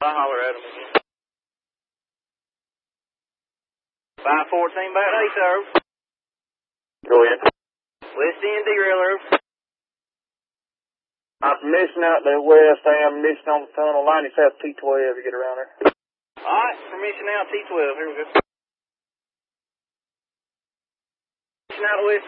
I'll holler at him again. 514 back 8, sir. Go ahead. West End derailleur. I'm missing out the west. I am missing on the tunnel. Line yourself T12 to get around there. Alright, permission out T12. Here we go. Permission out of West